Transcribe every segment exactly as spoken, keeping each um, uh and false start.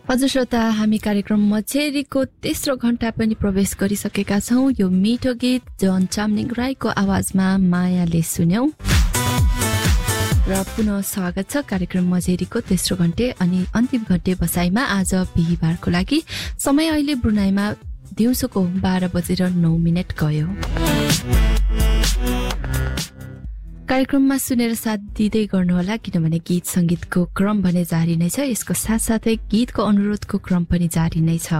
हजुर श्रोता, हामी कार्यक्रम मचेरीको तेस्रो घण्टा पनि प्रवेश गरिसकेका छौं। यो मिठो गीत जन चामलिङ राईको आवाजमा मायाले सुन्यौं र पुनः स्वागत छ कार्यक्रम मजेरीको तेस्रो घण्टे अनि अन्तिम घण्टे बसाइमा। आज बिहीबारको लागि समय अहिले ब्रुनाईमा दिउँसोको बाह्र बजेर नौ मिनट गयो। कार्यक्रममा सुनेर साथ दिँदै गर्नुहोला, किनभने गीत संगीतको क्रम भने जारी नै छ। यसको साथसाथै गीतको अनुरोधको क्रम पनि जारी नै छ।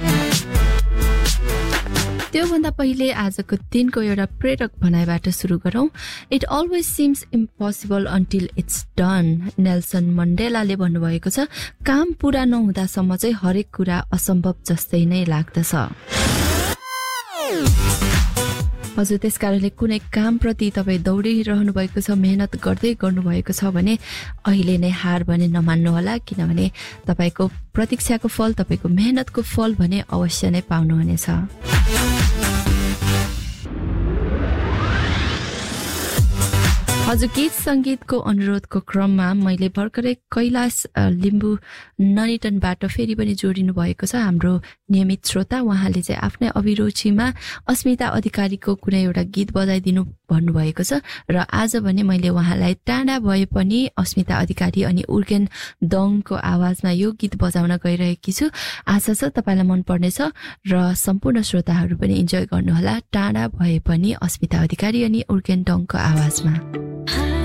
त्योभन्दा पहिले आजको दिनको एउटा प्रेरक भनाइबाट सुरु गरौं। It always seems impossible until it's done. Nelson मण्डेलाले भन्नुभएको छ, काम पूरा नहुँदासम्म चाहिँ हरेक कुरा असम्भव जस्तै नै लाग्दछ। हजुर, त्यसकारणले कुनै कामप्रति तपाईँ दौडिरहनु भएको छ, मेहनत गर्दै गर्नुभएको छ भने अहिले नै हार भने नमान्नुहोला, किनभने तपाईँको प्रतीक्षाको फल, तपाईँको मेहनतको फल भने अवश्य नै पाउनुहुनेछ। हजुर, गीत संगीतको अनुरोधको क्रममा मैले भर्खरै कैलाश लिम्बू ननिटनबाट फेरि पनि जोडिनु भएको छ हाम्रो नियमित श्रोता। उहाँले चाहिँ आफ्नै अभिरुचिमा अस्मिता अधिकारीको कुनै एउटा गीत बजाइदिनु भन्नुभएको छ र आज भने मैले उहाँलाई टाढा भए पनि अस्मिता अधिकारी अनि उर्गेन दङको आवाजमा यो गीत बजाउन गइरहेकी छु। आशा छ तपाईँलाई मन पर्नेछ र सम्पूर्ण श्रोताहरू पनि इन्जोय गर्नुहोला। टाढा भए पनि अस्मिता अधिकारी अनि उर्गेन दङको आवाजमा।